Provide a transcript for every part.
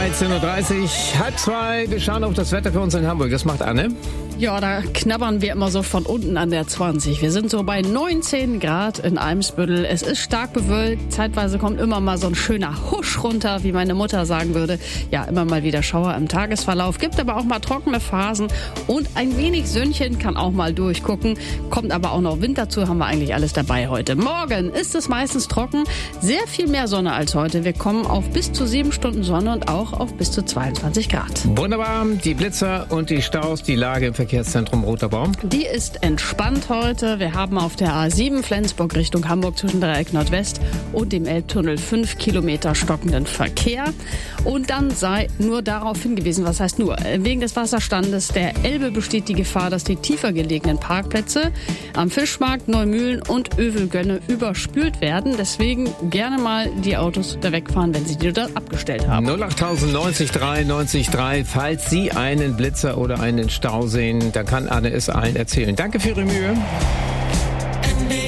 13.30 Uhr, 1:30. Wir schauen auf das Wetter für uns in Hamburg. Das macht Anne. Ja, da knabbern wir immer so von unten an der 20. Wir sind so bei 19 Grad in Eimsbüttel. Es ist stark bewölkt. Zeitweise kommt immer mal so ein schöner Husch runter, wie meine Mutter sagen würde. Ja, immer mal wieder Schauer im Tagesverlauf. Gibt aber auch mal trockene Phasen. Und ein wenig Söhnchen kann auch mal durchgucken. Kommt aber auch noch Wind dazu. Haben wir eigentlich alles dabei heute. Morgen ist es meistens trocken. Sehr viel mehr Sonne als heute. Wir kommen auf bis zu 7 Stunden Sonne und auch auf bis zu 22 Grad. Wunderbar. Die Blitzer und die Staus, die Lage im Verkehrszentrum Roter Baum. Die ist entspannt heute. Wir haben auf der A7 Flensburg Richtung Hamburg zwischen Dreieck Nordwest und dem Elbtunnel 5 Kilometer stockenden Verkehr. Und dann sei nur darauf hingewiesen, was heißt nur, wegen des Wasserstandes der Elbe besteht die Gefahr, dass die tiefer gelegenen Parkplätze am Fischmarkt, Neumühlen und Övelgönne überspült werden. Deswegen gerne mal die Autos da wegfahren, wenn Sie die dort abgestellt haben. 08000 90 3 90 3. Falls Sie einen Blitzer oder einen Stau sehen, dann kann Anne es allen erzählen. Danke für Ihre Mühe. NDR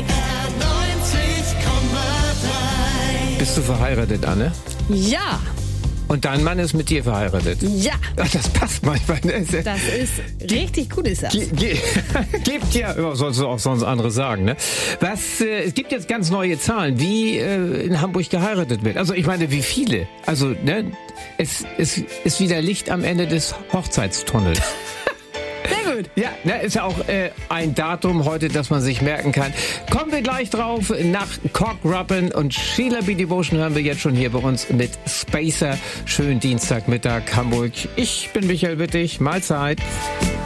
90,3. Bist du verheiratet, Anne? Ja, Und dein Mann ist mit dir verheiratet? ja, Ach, das passt manchmal. das ist richtig gut, ist das. Gibt ja, sollst du auch sonst andere sagen, ne? Es gibt jetzt ganz neue Zahlen, wie in Hamburg geheiratet wird. Also ich meine, wie viele? Also, ne? Es ist wieder Licht am Ende des Hochzeitstunnels. Sehr gut. Ja, ne, ist ja auch ein Datum heute, das man sich merken kann. Kommen wir gleich drauf. Nach Cock Robin und Sheila B. Devotion hören wir jetzt schon hier bei uns mit Spacer. Schönen Dienstagmittag, Hamburg. Ich bin Michael Wittig. Mahlzeit.